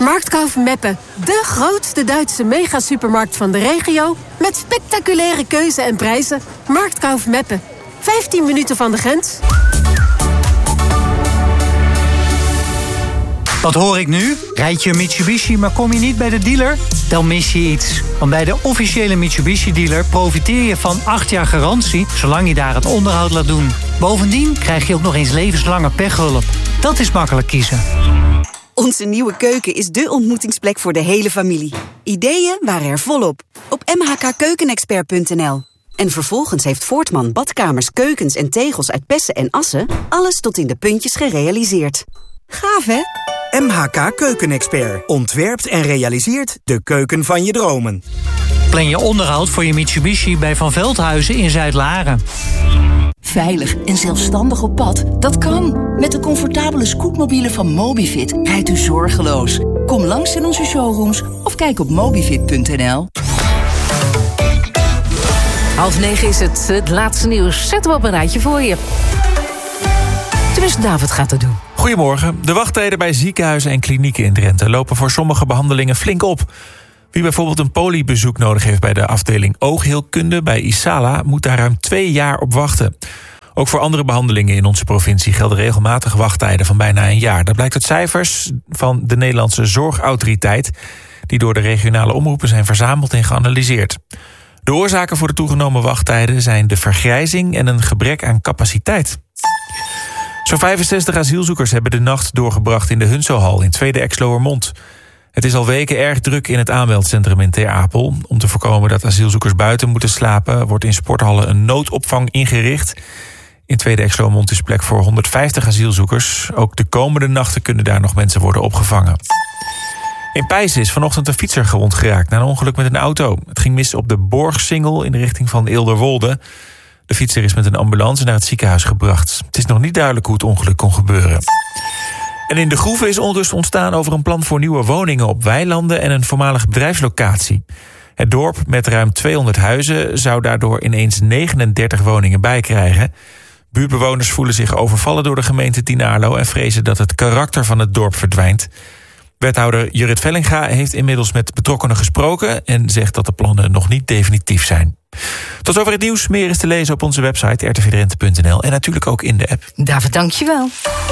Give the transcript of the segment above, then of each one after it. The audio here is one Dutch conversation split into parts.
Marktkauf Meppen, de grootste Duitse megasupermarkt van de regio... met spectaculaire keuze en prijzen. Marktkauf Meppen, 15 minuten van de grens. Wat hoor ik nu? Rijd je een Mitsubishi, maar kom je niet bij de dealer? Dan mis je iets. Want bij de officiële Mitsubishi-dealer profiteer je van 8 jaar garantie... zolang je daar het onderhoud laat doen. Bovendien krijg je ook nog eens levenslange pechhulp. Dat is makkelijk kiezen. Onze nieuwe keuken is dé ontmoetingsplek voor de hele familie. Ideeën waren er volop. Op mhkkeukenexpert.nl. En vervolgens heeft Voortman badkamers, keukens en tegels uit Pessen en Assen... alles tot in de puntjes gerealiseerd. Gaaf, hè? MHK Keukenexpert ontwerpt en realiseert de keuken van je dromen. Plan je onderhoud voor je Mitsubishi bij Van Veldhuizen in Zuid-Laren. Veilig en zelfstandig op pad? Dat kan. Met de comfortabele scootmobielen van Mobifit rijdt u zorgeloos. Kom langs in onze showrooms of kijk op mobifit.nl. 8:30 is het laatste nieuws. Zetten we op een rijtje voor je. Tenminste, David gaat het doen. Goedemorgen. De wachttijden bij ziekenhuizen en klinieken in Drenthe lopen voor sommige behandelingen flink op. Wie bijvoorbeeld een polybezoek nodig heeft bij de afdeling oogheelkunde bij Isala, moet daar ruim 2 jaar op wachten. Ook voor andere behandelingen in onze provincie gelden regelmatig wachttijden van bijna 1 jaar. Dat blijkt uit cijfers van de Nederlandse Zorgautoriteit, die door de regionale omroepen zijn verzameld en geanalyseerd. De oorzaken voor de toegenomen wachttijden zijn de vergrijzing en een gebrek aan capaciteit. Zo'n 65 asielzoekers hebben de nacht doorgebracht in de Hunsohal in Tweede Exloërmond. Het is al weken erg druk in het aanmeldcentrum in Ter Apel. Om te voorkomen dat asielzoekers buiten moeten slapen, wordt in sporthallen een noodopvang ingericht. In Tweede Exloërmond is plek voor 150 asielzoekers. Ook de komende nachten kunnen daar nog mensen worden opgevangen. In Pijs is vanochtend een fietser gewond geraakt na een ongeluk met een auto. Het ging mis op de Borgsingel in de richting van Eelderwolde. De fietser is met een ambulance naar het ziekenhuis gebracht. Het is nog niet duidelijk hoe het ongeluk kon gebeuren. En in De Groeve is onrust ontstaan over een plan voor nieuwe woningen op weilanden en een voormalige bedrijfslocatie. Het dorp met ruim 200 huizen zou daardoor ineens 39 woningen bijkrijgen. Buurtbewoners voelen zich overvallen door de gemeente Tynaarlo en vrezen dat het karakter van het dorp verdwijnt. Wethouder Jurrit Vellinga heeft inmiddels met betrokkenen gesproken en zegt dat de plannen nog niet definitief zijn. Tot over het nieuws. Meer is te lezen op onze website rtvdrenthe.nl en natuurlijk ook in de app. David, dankjewel.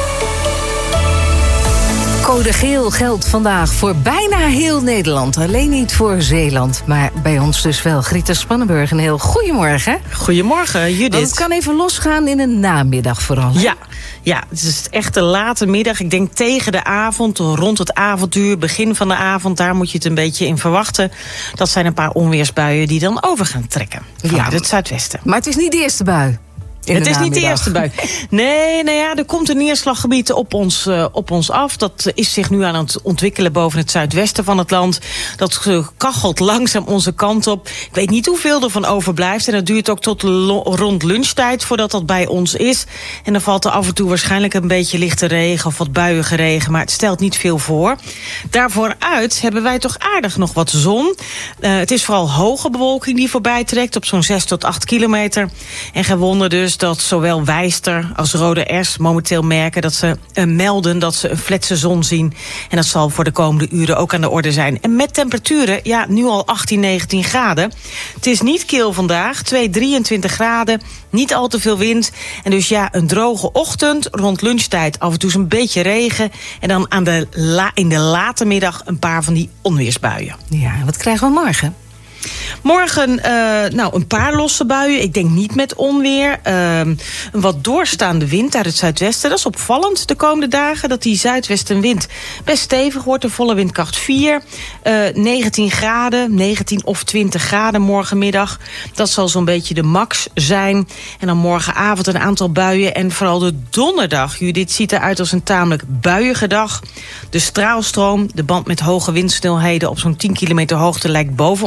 Code geel geldt vandaag voor bijna heel Nederland. Alleen niet voor Zeeland. Maar bij ons dus wel. Grieta Spannenburg, een heel goedemorgen. Goedemorgen, Judith. Want het kan even losgaan in een namiddag vooral. Ja, het is echt een late middag. Ik denk tegen de avond, rond het avonduur, begin van de avond. Daar moet je het een beetje in verwachten. Dat zijn een paar onweersbuien die dan over gaan trekken. Vanuit het zuidwesten. Maar het is niet de eerste bui. Het is niet de eerste bui. Nee, nou ja, er komt een neerslaggebied op ons af. Dat is zich nu aan het ontwikkelen boven het zuidwesten van het land. Dat kachelt langzaam onze kant op. Ik weet niet hoeveel er van overblijft. En dat duurt ook tot rond lunchtijd voordat dat bij ons is. En dan valt er af en toe waarschijnlijk een beetje lichte regen of wat buiige regen. Maar het stelt niet veel voor. Daarvooruit hebben wij toch aardig nog wat zon. Het is vooral hoge bewolking die voorbij trekt op zo'n 6 tot 8 kilometer. En geen wonder dus dat zowel Wijster als Rode S momenteel merken dat ze melden dat ze een fletse zon zien. En dat zal voor de komende uren ook aan de orde zijn. En met temperaturen, ja, nu al 18, 19 graden. Het is niet kil vandaag, 23 graden, niet al te veel wind. En dus ja, een droge ochtend, rond lunchtijd af en toe een beetje regen. En dan in de late middag een paar van die onweersbuien. Ja, wat krijgen we morgen? Morgen een paar losse buien. Ik denk niet met onweer. Een wat doorstaande wind uit het zuidwesten. Dat is opvallend de komende dagen. Dat die zuidwestenwind best stevig wordt. De volle windkracht 4. 19 graden. 19 of 20 graden morgenmiddag. Dat zal zo'n beetje de max zijn. En dan morgenavond een aantal buien. En vooral de donderdag. Dit ziet eruit als een tamelijk buiige dag. De straalstroom, de band met hoge windsnelheden op zo'n 10 kilometer hoogte lijkt boven ons te komen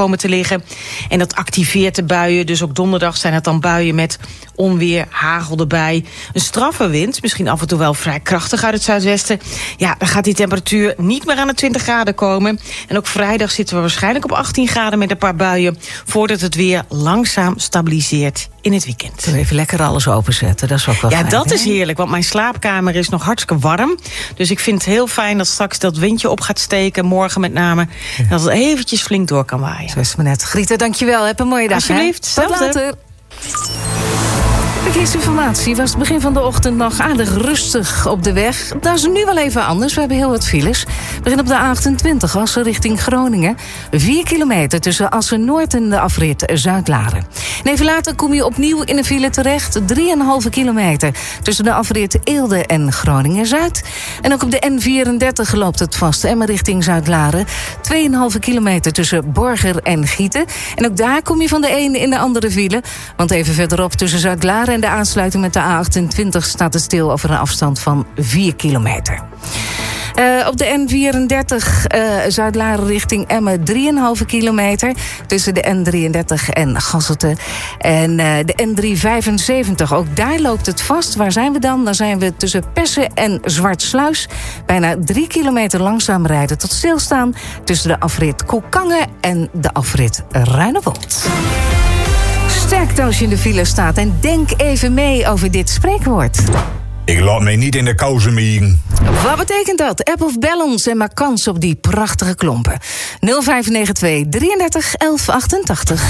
komen te liggen. En dat activeert de buien. Dus ook donderdag zijn het dan buien met onweer, hagel erbij. Een straffe wind, misschien af en toe wel vrij krachtig uit het zuidwesten. Ja, dan gaat die temperatuur niet meer aan de 20 graden komen. En ook vrijdag zitten we waarschijnlijk op 18 graden met een paar buien, voordat het weer langzaam stabiliseert in het weekend. Even lekker alles openzetten, dat is ook wel fijn. Ja, dat is heerlijk, want mijn slaapkamer is nog hartstikke warm. Dus ik vind het heel fijn dat straks dat windje op gaat steken, morgen met name. En dat het eventjes flink door kan waaien. Zo is het maar net. Grieta, dankjewel. Heb een mooie dag. Alsjeblieft. Tot later. Verkeersinformatie was het begin van de ochtend nog aardig rustig op de weg. Dat is nu wel even anders. We hebben heel wat files. We beginnen op de A28, Assen richting Groningen. 4 kilometer tussen Assen-Noord en de afrit Zuidlaren. En even later kom je opnieuw in een file terecht. 3,5 kilometer tussen de afrit Eelde en Groningen-Zuid. En ook op de N34 loopt het vast. Emmen richting Zuidlaren. 2,5 kilometer tussen Borger en Gieten. En ook daar kom je van de ene in de andere file. Want even verderop tussen Zuidlaren en de aansluiting met de A28 staat het stil over een afstand van 4 kilometer. Op de N34 Zuidlaren richting Emmen 3,5 kilometer tussen de N33 en Gasselte. En de N375, ook daar loopt het vast. Waar zijn we dan? Dan zijn we tussen Pessen en Zwartsluis. Bijna 3 kilometer langzaam rijden tot stilstaan tussen de afrit Kolkangen en de afrit Ruinewold. Sterkte als je in de file staat en denk even mee over dit spreekwoord. Ik laat mij niet in de kou mieren. Wat betekent dat? App of bel ons en maak kans op die prachtige klompen. 0592 33 1188.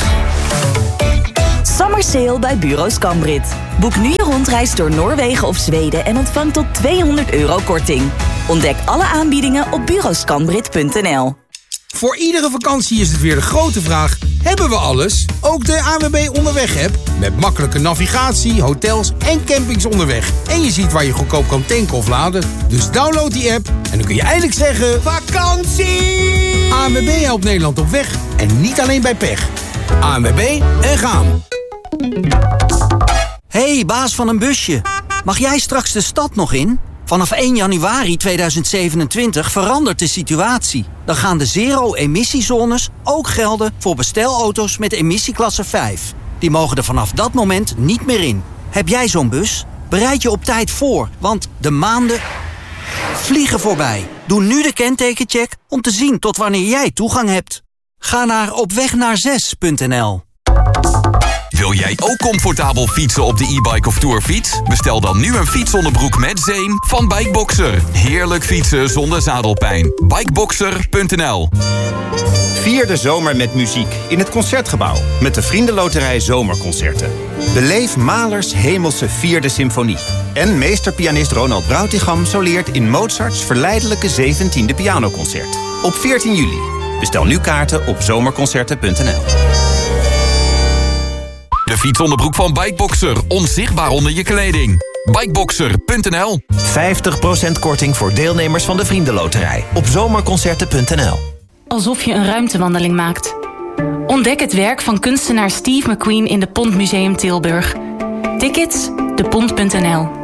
Summer Sale bij Bureau Scambrit. Boek nu je rondreis door Noorwegen of Zweden en ontvang tot €200 korting. Ontdek alle aanbiedingen op bureauscambrit.nl. Voor iedere vakantie is het weer de grote vraag: hebben we alles? Ook de ANWB Onderweg-app. Met makkelijke navigatie, hotels en campings onderweg. En je ziet waar je goedkoop kan tanken of laden. Dus download die app en dan kun je eindelijk zeggen: vakantie! ANWB helpt Nederland op weg en niet alleen bij pech. ANWB en gaan. Hey, baas van een busje. Mag jij straks de stad nog in? Vanaf 1 januari 2027 verandert de situatie. Dan gaan de zero-emissiezones ook gelden voor bestelauto's met emissieklasse 5. Die mogen er vanaf dat moment niet meer in. Heb jij zo'n bus? Bereid je op tijd voor, want de maanden vliegen voorbij. Doe nu de kentekencheck om te zien tot wanneer jij toegang hebt. Ga naar opwegnaar6.nl. Wil jij ook comfortabel fietsen op de e-bike of tourfiets? Bestel dan nu een fietsonderbroek met zeem van Bikeboxer. Heerlijk fietsen zonder zadelpijn. Bikeboxer.nl. Vier de zomer met muziek in het Concertgebouw met de Vriendenloterij Zomerconcerten. Beleef Mahlers Hemelse 4e Symfonie. En meesterpianist Ronald Brautigam soleert in Mozarts verleidelijke 17e pianoconcert. Op 14 juli. Bestel nu kaarten op zomerconcerten.nl. De fietsonderbroek van Bikeboxer. Onzichtbaar onder je kleding. Bikeboxer.nl. 50% korting voor deelnemers van de Vriendenloterij. Op zomerconcerten.nl. Alsof je een ruimtewandeling maakt. Ontdek het werk van kunstenaar Steve McQueen in de Pont Museum Tilburg. Tickets, depont.nl.